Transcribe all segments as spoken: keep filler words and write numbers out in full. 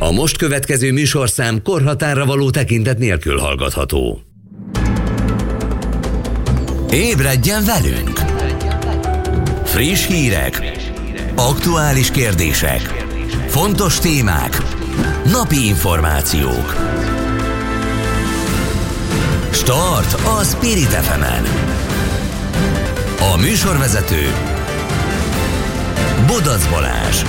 A most következő műsorszám korhatárra való tekintet nélkül hallgatható. Ébredjen velünk! Friss hírek, aktuális kérdések, fontos témák, napi információk. Start a Spirit ef emen. A műsorvezető Bodac Balázs.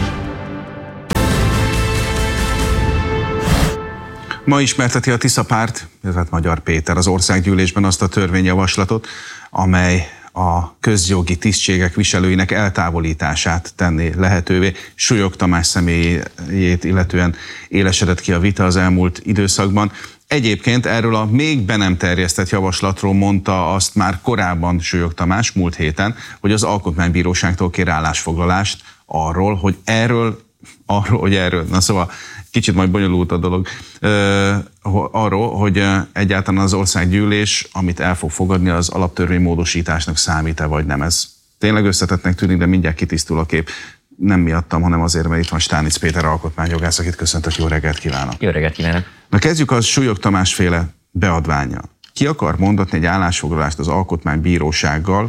Ma ismerteti a Tisza párt, illetve Magyar Péter az országgyűlésben azt a törvényjavaslatot, amely a közjogi tisztségek viselőinek eltávolítását tenné lehetővé. Súlyog Tamás személyét illetően élesedett ki a vita az elmúlt időszakban. Egyébként erről a még be nem terjesztett javaslatról mondta azt már korábban Súlyog Tamás múlt héten, hogy az Alkotmánybíróságtól kér állásfoglalást arról, hogy erről, arról, hogy erről, na szóval kicsit majd bonyolult a dolog, uh, arról, hogy uh, egyáltalán az országgyűlés, amit el fog fogadni, az alaptörvény módosításnak számít-e vagy nem. Ez tényleg összetettnek tűnik, de mindjárt kitisztul a kép. Nem miattam, hanem azért, mert itt van Stánic Péter alkotmányjogász, akit köszöntök, jó reggelt kívánok. Jó reggelt kívánok. Na kezdjük az Súlyog Tamás féle beadványa. Ki akar mondatni egy állásfoglalást az Alkotmánybírósággal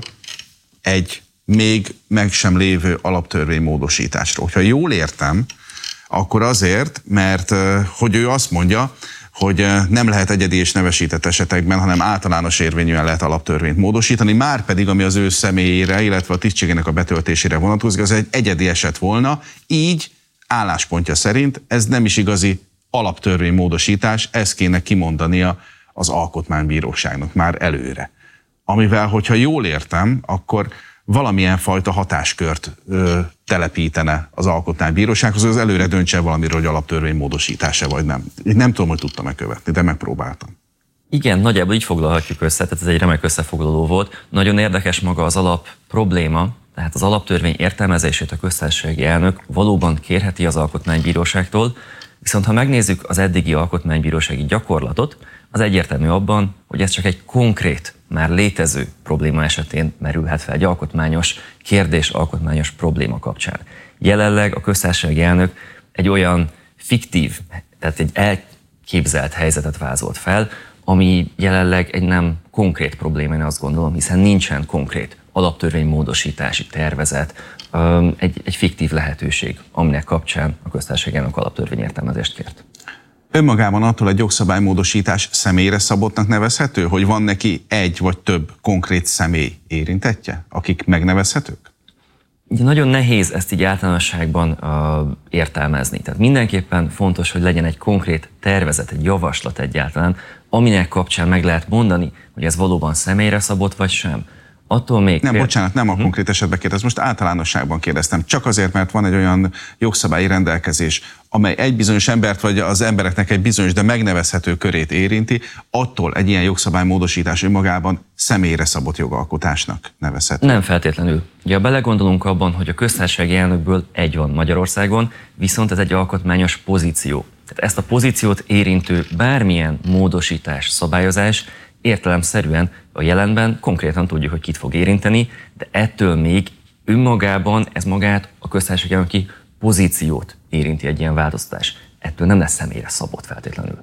egy még meg sem lévő alaptörvény módosításról? Ha jól értem, akkor azért, mert hogy ő azt mondja, hogy nem lehet egyedi és nevesített esetekben, hanem általános érvényűen lehet alaptörvényt módosítani, már pedig ami az ő személyére, illetve a tisztségének a betöltésére vonatkozik, az egy egyedi eset volna, így álláspontja szerint ez nem is igazi alaptörvény módosítás, ezt kéne kimondania az Alkotmánybíróságnak már előre. Amivel, hogyha jól értem, akkor valamilyen fajta hatáskört ö, telepítene az Alkotmánybírósághoz, hogy az előre döntse valamiről, hogy alaptörvény módosítása vagy nem. Én nem tudom, hogy tudtam-e követni, de megpróbáltam. Igen, nagyjából így foglalhatjuk össze, tehát ez egy remek összefoglaló volt. Nagyon érdekes maga az alap probléma, tehát az alaptörvény értelmezését a köztársasági elnök valóban kérheti az Alkotmánybíróságtól, viszont ha megnézzük az eddigi alkotmánybírósági gyakorlatot, az egyértelmű abban, hogy ez csak egy konkrét, már létező probléma esetén merülhet fel, egy alkotmányos kérdés, alkotmányos probléma kapcsán. Jelenleg a köztársasági elnök egy olyan fiktív, tehát egy elképzelt helyzetet vázolt fel, ami jelenleg egy nem konkrét probléma, én azt gondolom, hiszen nincsen konkrét alaptörvénymódosítási tervezet, egy, egy fiktív lehetőség, aminek kapcsán a köztársasági elnök alaptörvényértelmezést kért. Önmagában attól egy jogszabálymódosítás személyre szabottnak nevezhető, hogy van neki egy vagy több konkrét személy érintettje, akik megnevezhetők? Ugye nagyon nehéz ezt így általánosságban uh, értelmezni. Tehát mindenképpen fontos, hogy legyen egy konkrét tervezet, egy javaslat egyáltalán, aminek kapcsán meg lehet mondani, hogy ez valóban személyre szabott vagy sem. Attól még... Nem, bocsánat, nem a hmm. konkrét esetben kérdeztem, most általánosságban kérdeztem. Csak azért, mert van egy olyan jogszabályi rendelkezés, amely egy bizonyos embert, vagy az embereknek egy bizonyos, de megnevezhető körét érinti, attól egy ilyen jogszabálymódosítás önmagában személyre szabott jogalkotásnak nevezhető. Nem feltétlenül. Ugye, ha belegondolunk abban, hogy a köztársasági elnökből egy van Magyarországon, viszont ez egy alkotmányos pozíció. Tehát ezt a pozíciót érintő bármilyen módosítás, szabályozás értelemszerűen a jelenben konkrétan tudjuk, hogy kit fog érinteni, de ettől még önmagában ez magát a köztársasági elnöki pozíciót érinti egy ilyen változtatás. Ettől nem lesz személyre szabott feltétlenül.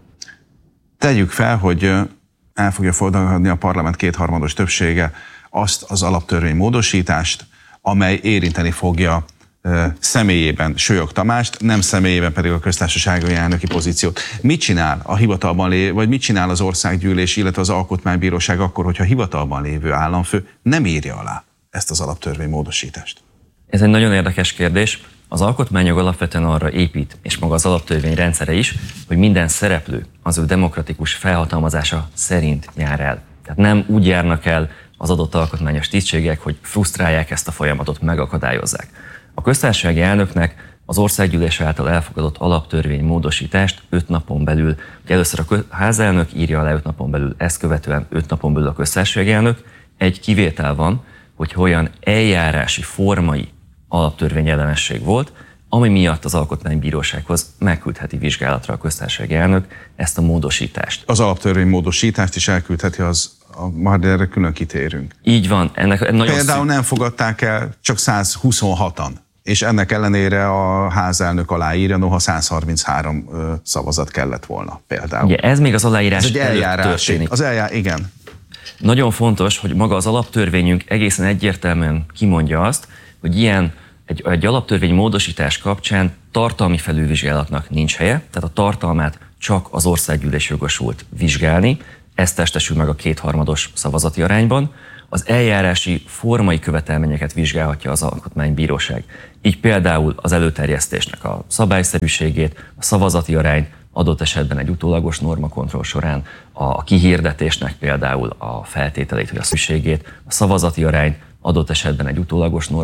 Tegyük fel, hogy el fogja fogadni a parlament kétharmados többsége azt az alaptörvény módosítást, amely érinteni fogja személyében Súlyog Tamást, nem személyében pedig a köztársasági elnöki pozíciót. Mit csinál a hivatalban lévő, vagy mit csinál az országgyűlés, illetve az Alkotmánybíróság akkor, hogyha hivatalban lévő államfő nem írja alá ezt az alaptörvény módosítást? Ez egy nagyon érdekes kérdés. Az alkotmányjog alapvetően arra épít, és maga az alaptörvény rendszere is, hogy minden szereplő az ő demokratikus felhatalmazása szerint jár el. Tehát nem úgy járnak el az adott alkotmányos tisztségek, hogy frusztrálják ezt a folyamatot, megakadályozzák. A köztársasági elnöknek az országgyűlés által elfogadott alaptörvény módosítást öt napon belül, ugye először a házelnök írja alá öt napon belül, ezt követően öt napon belül a köztársasági elnök. Egy kivétel van, hogy olyan eljárási, formai alaptörvényellenesség volt, ami miatt az Alkotmánybírósághoz megküldheti vizsgálatra a köztársasági elnök ezt a módosítást. Az alaptörvény módosítást is elküldheti, az, a, már erre külön kitérünk. Így van. Ennek nagyon Például szín... nem fogadták el csak száz huszonhatan és ennek ellenére a házelnök aláírja, noha száz harminchárom szavazat kellett volna például. Ugye ez még az aláírás ez egy előtt eljárás. történik. Az eljár, igen. Nagyon fontos, hogy maga az alaptörvényünk egészen egyértelműen kimondja azt, hogy ilyen egy, egy alaptörvény módosítás kapcsán tartalmi felülvizsgálatnak nincs helye, tehát a tartalmát csak az országgyűlés jogosult vizsgálni, ez testesül meg a kétharmados szavazati arányban. Az eljárási formai követelményeket vizsgálhatja az Alkotmánybíróság. Így például az előterjesztésnek a szabályszerűségét, a szavazati arányt, adott esetben egy utólagos normakontroll során a kihirdetésnek például a feltételét vagy a szükségét, a szavazati arányt, adott esetben egy utólagos norma